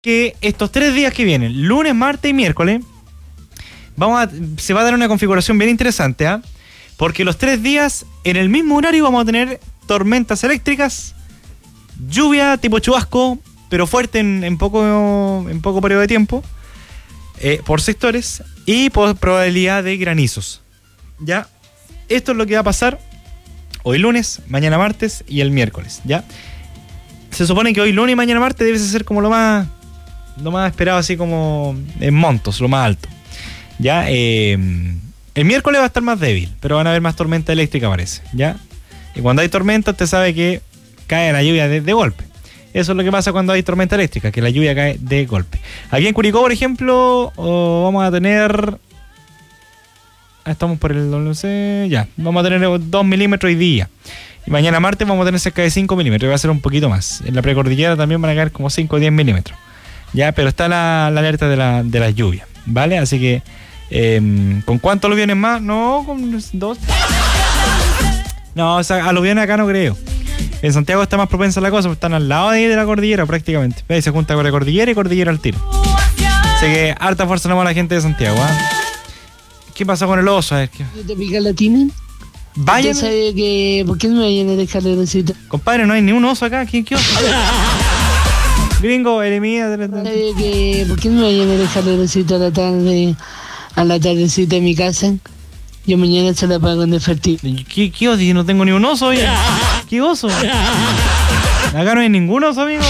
que estos 3 días que vienen, lunes, martes y miércoles, se va a dar una configuración bien interesante, ¿ah? Porque los 3 días, en el mismo horario, vamos a tener tormentas eléctricas, lluvia tipo chubasco, pero fuerte en poco periodo de tiempo, por sectores, y por probabilidad de granizos. ¿Ya? Esto es lo que va a pasar hoy lunes, mañana martes y el miércoles, ¿ya? Se supone que hoy lunes y mañana martes debe ser como lo más esperado, así como en montos, lo más alto. ¿Ya? El miércoles va a estar más débil, pero van a haber más tormenta eléctrica, parece, ¿ya? Y cuando hay tormenta, usted sabe que cae la lluvia de golpe. Eso es lo que pasa cuando hay tormenta eléctrica, que la lluvia cae de golpe. Aquí en Curicó, por ejemplo, vamos a tener... Estamos por el WC, ya. Vamos a tener 2 milímetros hoy día. Y mañana martes vamos a tener cerca de 5 milímetros, y va a ser un poquito más. En la precordillera también van a caer como 5 o 10 milímetros. Ya, pero está la alerta de las lluvias, ¿vale? Así que, ¿con cuántos aluviones más? No, con 2. No, o sea, aluviones acá no creo. En Santiago está más propensa la cosa, porque están al lado de la cordillera prácticamente. Ahí se junta con la cordillera y cordillera al tiro. Así que harta fuerza nomás a la gente de Santiago, ¿eh? ¿Qué pasa con el oso? A ver, ¿qué? ¿Te pica la tina? Vayan. ¿Sabe que por qué no me vayan a dejar la receta? Compadre, no hay ni un oso acá. ¿Qué oso? Gringo, enemía. ¿Sabe que por qué no me vayan a dejar la receta a la tardecita en mi casa? Yo mañana se la pago en efectivo. ¿Qué oso? Si no tengo ni un oso, oye. ¿Qué oso? Acá no hay ningún oso, amigo.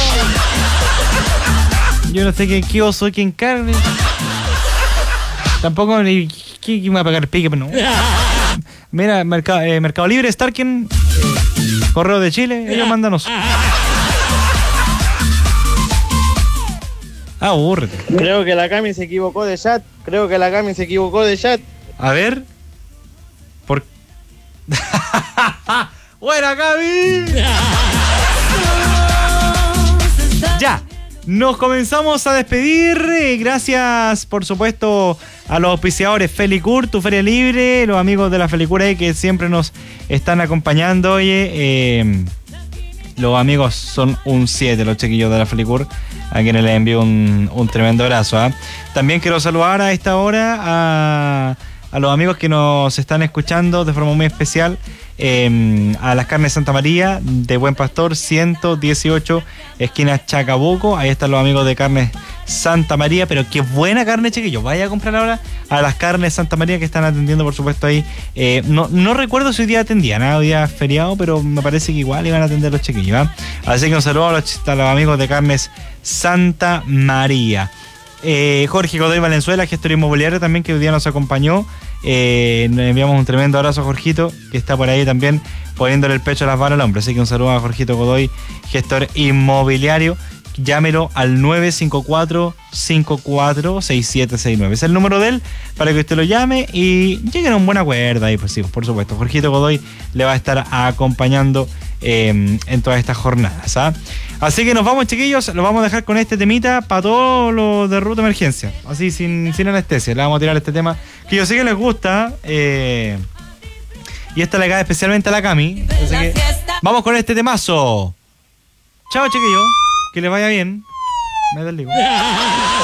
Yo no sé qué oso hay que encargue. Tampoco ¿quién me va a pagar el pique? Pero no. Mira, Mercado Libre, Starken, Correo de Chile, ellos mandan oso. Aburrete. Creo que la Cami se equivocó de chat. A ver. ¡Buena, Cami! Ya. Nos comenzamos a despedir. Gracias, por supuesto, a los auspiciadores Felicur, tu feria libre, los amigos de la Felicur ahí que siempre nos están acompañando. Oye, los amigos son un 7, los chiquillos de la Felicur, a quienes les envío un tremendo abrazo, ¿eh? También quiero saludar a esta hora a los amigos que nos están escuchando de forma muy especial, a las carnes Santa María de Buen Pastor 118 esquina Chacabuco. Ahí están los amigos de carnes Santa María, pero qué buena carne, chiquillos. Vaya a comprar ahora a las carnes Santa María, que están atendiendo, por supuesto, ahí. No recuerdo si hoy día atendían, hoy día feriado, pero me parece que igual iban a atender los chiquillos, ¿eh? Así que un saludo a los amigos de carnes Santa María. Jorge Godoy Valenzuela, gestor inmobiliario también, que hoy día nos acompañó. Le enviamos un tremendo abrazo a Jorgito, que está por ahí también poniéndole el pecho a las balas al hombre. Así que un saludo a Jorgito Godoy, gestor inmobiliario. Llámelo al 954-546769. Es el número de él para que usted lo llame y lleguen a un buen acuerdo ahí, pues sí, por supuesto. Jorgito Godoy le va a estar acompañando en todas estas jornadas, ¿ah? Así que nos vamos, chiquillos, los vamos a dejar con este temita para todos los de ruta emergencia, así sin anestesia. Le vamos a tirar este tema que yo sé que les gusta, y esta le cae especialmente a la Cami, así que vamos con este temazo. Chao, chiquillos, que les vaya bien. Me desligo.